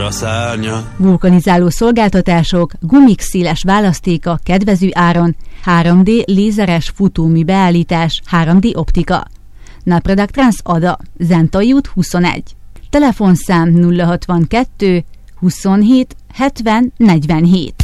A szárnya. Vulkanizáló szolgáltatások, gumik széles választéka kedvező áron, 3D lézeres futómű beállítás, 3D optika. Napradak Trans Ada, Zentai út 21. Telefonszám 062 27 70 47.